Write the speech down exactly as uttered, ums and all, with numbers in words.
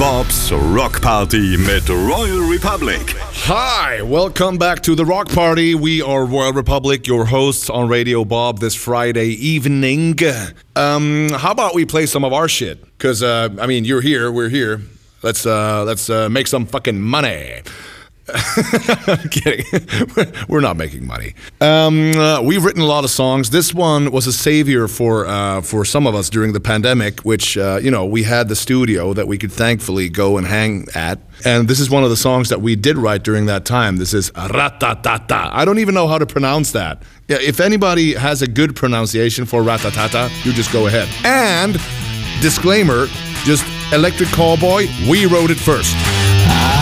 Bobs Rock Party mit Royal Republic. Hi, welcome back to the Rock Party. We are Royal Republic, your hosts on Radio Bob this Friday evening. Um, how about we play some of our shit? Because, uh, I mean, you're here, we're here. Let's, uh, let's uh, make some fucking money. I'm kidding. We're not making money. Um, uh, we've written a lot of songs. This one was a savior for uh, for some of us during the pandemic, which, uh, you know, we had the studio that we could thankfully go and hang at. And this is one of the songs that we did write during that time. This is Ratatata. I don't even know how to pronounce that. Yeah, if anybody has a good pronunciation for Ratatata, you just go ahead. And, disclaimer, just Electric Callboy, we wrote it first.